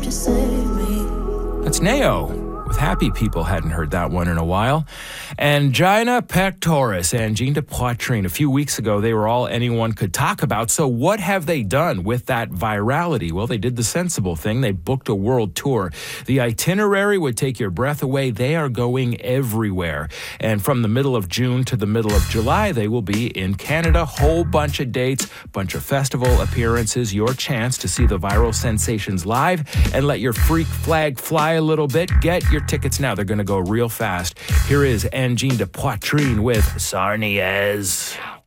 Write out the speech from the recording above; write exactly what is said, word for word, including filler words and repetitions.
to save me. That's Nao with Happy People. Hadn't heard that one in a while. Angina pectoris, angina de poitrine. A few weeks ago, they were all anyone could talk about. So what have they done with that virality? Well, they did the sensible thing. They booked a world tour. The itinerary would take your breath away. They are going everywhere. And from the middle of June to the middle of July, they will be in Canada. Whole bunch of dates, bunch of festival appearances, your chance to see the viral sensations live and let your freak flag fly a little bit. Get your tickets now. They're going to go real fast. Here is Angine de Poitrine with Sarniez.